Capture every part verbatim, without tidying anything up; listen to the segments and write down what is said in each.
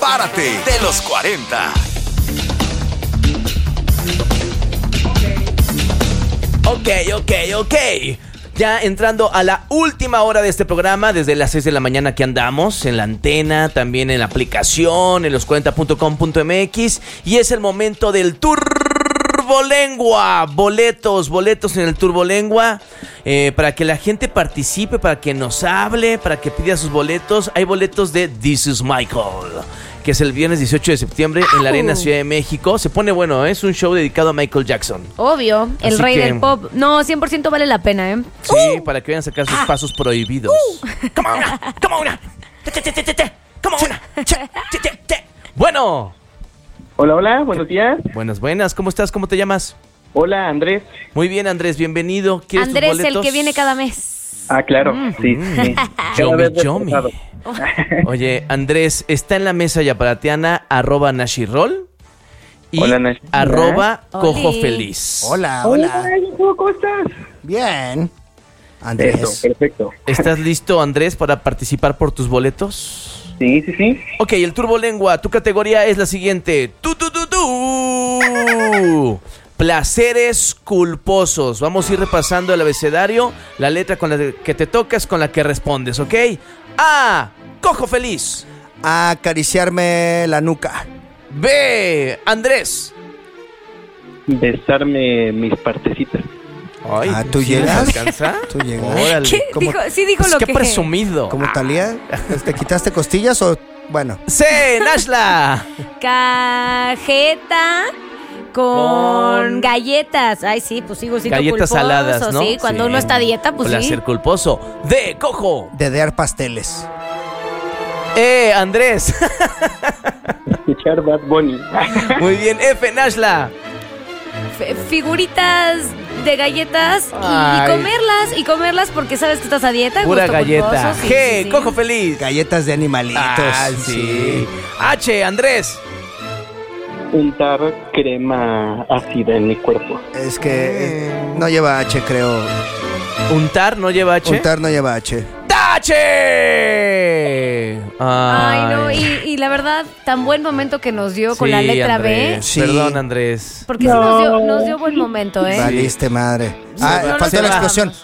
Párate de los cuarenta. Ok, ok, ok. Ya entrando a la última hora de este programa, desde las seis de la mañana que andamos, en la antena, también en la aplicación, en los cuarenta punto com punto m x, y es el momento del Turbolengua. Boletos, boletos en el Turbolengua, eh, para que la gente participe, para que nos hable, para que pida sus boletos. Hay boletos de This is Michael, que es el viernes dieciocho de septiembre en la Arena Ciudad de México. Se pone bueno, ¿eh? Es un show dedicado a Michael Jackson. Obvio, el Así rey que- del pop. No, cien por ciento vale la pena, ¿eh? Sí, uh. para que vayan a sacar sus pasos prohibidos. Uh. ¡Come on, come on! ¡Come on! Bueno. Hola, hola, buenos días. Buenas, buenas. ¿Cómo estás? ¿Cómo te llamas? Hola, Andrés. Muy bien, Andrés. Bienvenido. ¿Quieres tus Andrés, boletos? el que viene cada mes. Ah, claro, Mm. sí. sí. Cada Yomi, vez yomi. reforzado. Oye, Andrés, está en la mesa yaparatiana arroba Nashirol y Hola, Nashi. arroba Hola. Cojo Oli. Feliz. Hola, Hola, hola. hijo, ¿cómo estás? Bien. Andrés. Eso, perfecto. ¿Estás listo, Andrés, para participar por tus boletos? Sí, sí, sí. Ok, el Turbolengua, tu categoría es la siguiente. ¡Tu, tu, tu, tu! Placeres culposos. Vamos a ir repasando el abecedario. La letra con la que te toca es con la que respondes, ¿ok? A. Cojo Feliz. Acariciarme la nuca. B. Andrés. Besarme mis partecitas. Ay, Ah, ¿tú ¿sí nos llegas? alcanza? ¿Tú llegas? Órale. ¿Qué? ¿Cómo? Dijo, sí dijo Pues lo qué que... presumido. ¿Cómo Talía? ¿Te quitaste costillas o...? Bueno. C. Nashla. Cajeta con, Con- galletas. Ay, sí, pues sí, gustito Galletas culposo, saladas, ¿no? Sí, cuando Sí. uno está a dieta, pues Placer sí. culposo. D. Cojo. Dedear pasteles. E. Andrés. Escuchar Bad Bunny. Muy bien. F. Nashla. F- figuritas de galletas y, y Ay. comerlas, y comerlas porque sabes que estás a dieta. Pura gusto galleta. culposo, sí, G. sí, sí. Cojo Feliz. Galletas de animalitos. Ah, sí. H. Andrés. Untar crema ácida en mi cuerpo. Es que eh, no lleva H, creo. Untar no lleva H. Untar no lleva H. ¡Tache! Ay, no, y, y la verdad, tan buen momento que nos dio con Sí, la letra Andrés. B. Sí. Perdón, Andrés. Porque sí nos dio, nos dio buen momento, ¿eh? Valiste madre. Ah, no, no, faltó se la va. explosión.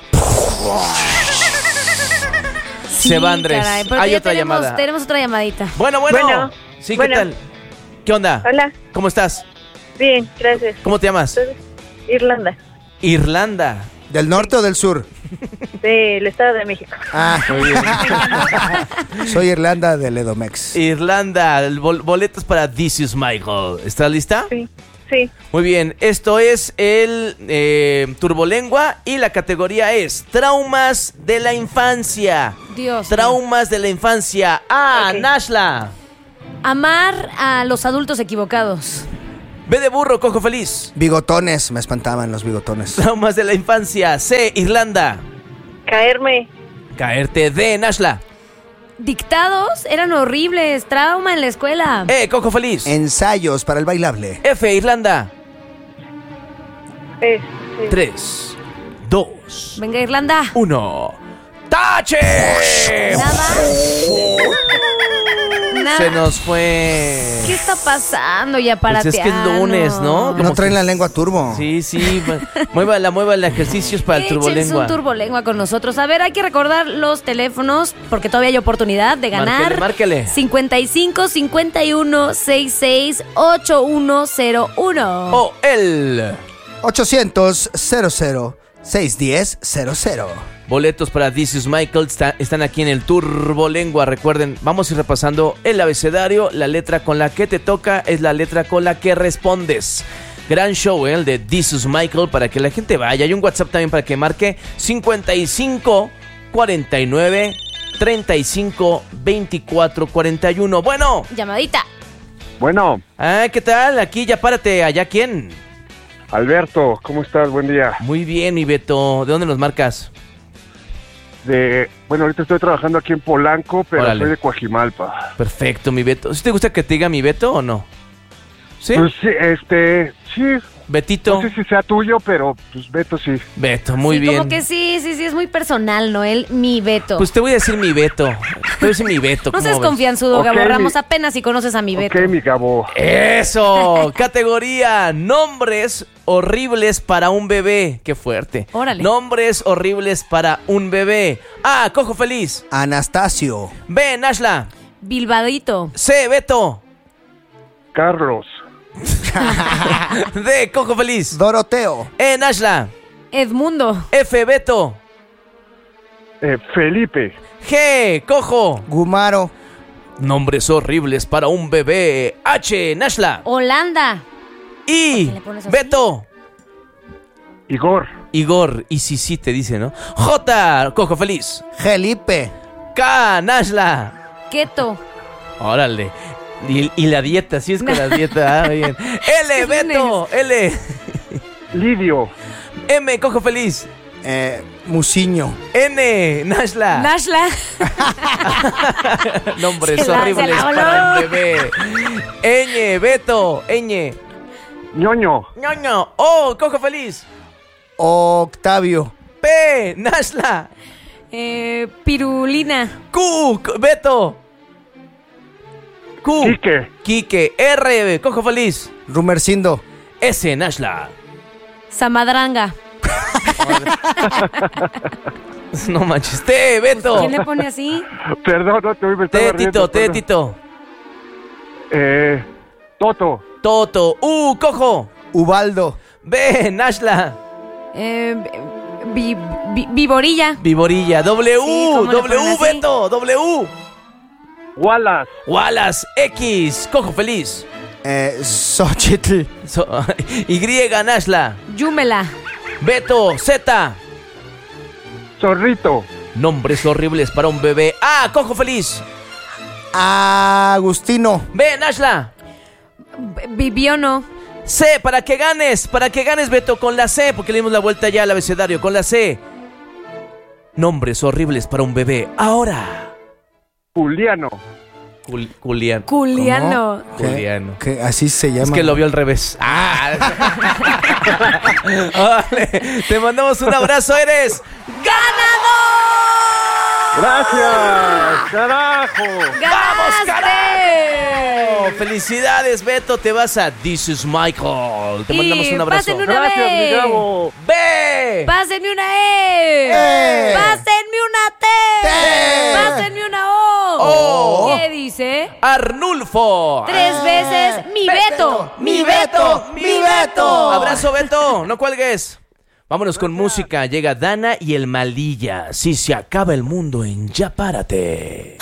Sí, Se va, Andrés. caray, pero Hay ya otra tenemos, llamada. Tenemos otra llamadita. Bueno, bueno. Bueno, Sí, ¿qué bueno. tal? ¿Qué onda? Hola, ¿Cómo estás? bien, gracias. ¿Cómo te llamas? Irlanda, Irlanda. ¿Del norte o del sur? del Estado de México. Ah, Muy bien. soy Irlanda del Edomex. Irlanda. El bol- boletos para This is Michael. ¿Estás lista? Sí, sí. Muy bien. Esto es el eh, Turbolengua y la categoría es Traumas de la Infancia. Dios. Traumas de la infancia. A. Ok. Nashla. Amar a los adultos equivocados. B de burro, Cojo Feliz. Bigotones, me espantaban los bigotones. Traumas de la infancia. C. Irlanda. Caerme, Caerte. D. Nashla. Dictados eran horribles. Trauma en la escuela. E. Cojo Feliz. Ensayos para el bailable. F. Irlanda. es, sí. tres, dos, Venga, Irlanda. uno. ¡Tache! Nada. Nada. Se nos fue. ¿Qué está pasando ya para Pues es que es lunes, ¿no? No traen la lengua turbo. Sí, sí. Muévala, muévala. Ejercicios para el Échense Turbolengua. un turbolengua con nosotros. A ver, hay que recordar los teléfonos porque todavía hay oportunidad de ganar. Márquele, márquele. cincuenta y cinco, cincuenta y uno, sesenta y seis, ochenta y uno cero uno. O el ochocientos, cero cero, seiscientos diez, cero cero. boletos para This is Michael está- están aquí en el Turbolengua. Recuerden, vamos a ir repasando el abecedario. La letra con la que te toca es la letra con la que respondes. Gran show, ¿eh? El de This is Michael, para que la gente vaya. Hay un WhatsApp también para que marque cincuenta y cinco, cuarenta y nueve, treinta y cinco, veinticuatro, cuarenta y uno. Bueno. Llamadita. Bueno, Ah, ¿qué tal? Aquí ya párate. ¿Allá quién? Alberto, ¿cómo estás? Buen día. Muy bien, mi Beto. ¿De dónde nos marcas? De, bueno, ahorita estoy trabajando aquí en Polanco, pero Órale. soy de Coajimalpa. Perfecto, mi Beto. ¿Sí te gusta que te diga mi Beto o no? ¿Sí? Pues sí, este, sí, Betito. No sé si sea tuyo, pero pues Beto sí. Beto, muy Sí, bien. Como que sí, sí, sí, es muy personal, Noel, mi Beto. Pues te voy a decir mi Beto. Te voy a decir mi Beto. no ¿cómo seas ves? confianzudo, Ok, Gabo mi- Ramos, apenas si conoces a mi Beto. Ok, mi Gabo. Eso, categoría nombres horribles para un bebé. Qué fuerte. Órale. Nombres horribles para un bebé. A, Cojo Feliz. Anastasio. B, Nashla. Bilbadito. C, Beto. Carlos. D, Cojo Feliz. Doroteo. E, Nashla. Edmundo. F, Beto. Eh, Felipe. G, Cojo. Gumaro. Nombres horribles para un bebé. H, Nashla. Holanda. I, ¿Por qué le pones así? Beto. Igor. Igor. Y sí, sí te dice, ¿no? J, Cojo Feliz. Felipe. K, Nashla. Keto. Órale. Y, y la dieta, sí es con la dieta. Ah, bien. L, Beto. L. Lidio. M, Cojo Feliz. Eh, Musiño. N, Nashla. Nashla. Nombres Se la- horribles se la voló. para un bebé. Ñ, Beto. Ñ. Ñoño. Ñoño. O, Cojo Feliz. Octavio. P, Nashla. Eh, pirulina. Q, Co- Beto. Q. Quique. Quique. R, Cojo Feliz. Rumercindo. S, Nashla. Samadranga. No manches. T, Beto. ¿Quién le pone así? Perdón, no te me estaba T, riendo, Tito. T, perdón. Tito. Eh, Toto. Toto. U, Cojo. Ubaldo. B, Nashla. Eh, vi- vi- Viborilla. Viborilla. W, Sí, ¿cómo le ponen W, así? Beto. W. Wallace. Wallace. X, Cojo Feliz. Eh, Xochitl. So- y, Nashla. Yúmela. Beto. Z. Zorrito. Nombres horribles para un bebé. A, Cojo Feliz. Agustino. B, Nashla. B- Bibiono. C, para que ganes. Para que ganes, Beto, con la C. Porque le dimos la vuelta ya al abecedario. Con la C. Nombres horribles para un bebé. Ahora. Juliano. Jul- Julián. Culiano. ¿Qué? Juliano. ¿Qué? Así se llama. Es que lo vio al revés. ¡Ah! Vale, te mandamos un abrazo, eres ganador. Gracias. Carajo. ¡Vamos, ¡Ganaste! carajo! Felicidades, Beto. Te vas a This is Michael. Te Y mandamos un abrazo. pásenme una Gracias, B. mi Gabo. ¡Ve! Pásenme una E. E. Pásenme una T. T. Pásenme una O. O. ¿Qué dice? Arnulfo. Tres veces mi Beto. Mi Beto, mi Beto. Abrazo, Beto. No cuelgues. Vámonos con música. Llega Dana y el Malilla. Si se acaba el mundo en Ya Párate.